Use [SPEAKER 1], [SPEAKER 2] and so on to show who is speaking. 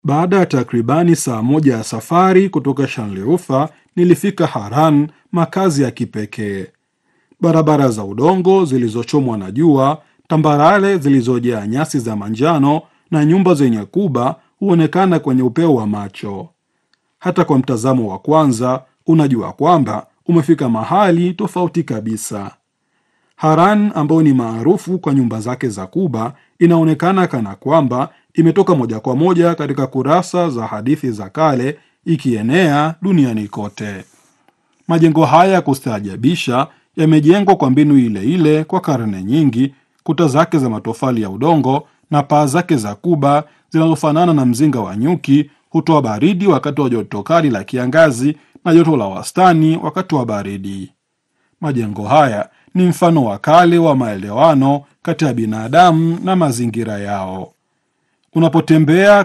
[SPEAKER 1] Baada ya takribani saa moja ya safari kutoka Shanliurfa, nilifika Haran, makazi ya kipekee. Barabara za udongo zilizochomwa na jua, tambarare zilizojaa nyasi za manjano na nyumba zenye kuba huonekana kwenye upeo wa macho. Hata kwa mtazamo wa kwanza, unajua kwamba umefika mahali tofauti kabisa. Haran, ambayo ni maarufu kwa nyumba zake za kuba, inaonekana kana kwamba imetoka moja kwa moja katika kurasa za hadithi za kale, ikienea duniani kote. Majengo haya ya kustaajabisha yamejengwa kwa mbinu ile ile kwa karne nyingi. Kuta zake za matofali ya udongo na paa zake za kuba zinazofanana na mzinga wa nyuki hutoa baridi wakati wa joto kali la kiangazi na joto la wastani wakati wa baridi. Majengo haya ni mfano wa kale wa maelewano kati ya binadamu na mazingira yao. Unapotembea